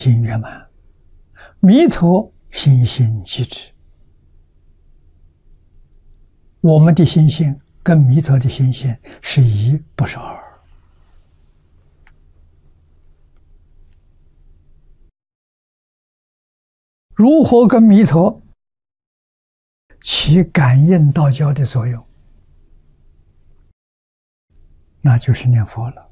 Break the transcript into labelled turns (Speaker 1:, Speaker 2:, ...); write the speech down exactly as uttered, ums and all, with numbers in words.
Speaker 1: 心圆满，弥陀心性即止。我们的心性跟弥陀的心性是一，不是二。如何跟弥陀起感应道交的作用？那就是念佛了。